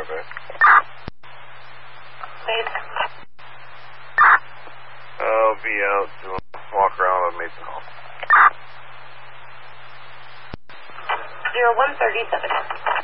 bit. Please. I'll be out to walk around on Mason Hall. 0137.